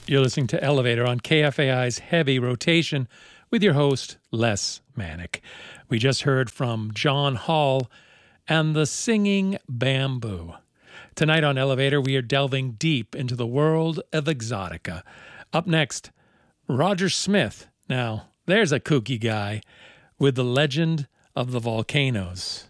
You're listening to Elevator on KFAI's Heavy Rotation with your host, Les Manick. We just heard from John Hall and the Singing Bamboo. Tonight on Elevator, we are delving deep into the world of exotica. Up next, Roger Smith. Now, there's a kooky guy with The Legend of the Volcanoes.